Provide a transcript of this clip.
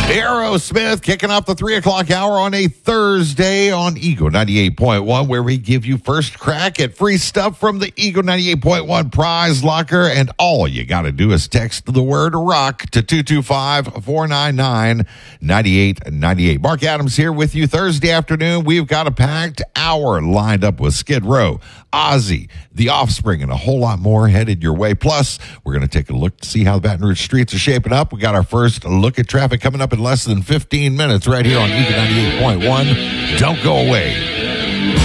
Aerosmith kicking off the 3 o'clock hour on a Thursday on Eagle 98.1, where we give you first crack at free stuff from the Eagle 98.1 prize locker. And all you got to do is text the word rock to 225-499-9898. Mark Adams here with you Thursday afternoon. We've got a packed hour lined up with Skid Row, Ozzy, The Offspring, and a whole lot more headed your way. Plus, we're going to take a look to see how the Baton Rouge streets are shaping up. We got our first look at traffic coming up in less than 15 minutes right here on Eagle 98.1. Don't go away.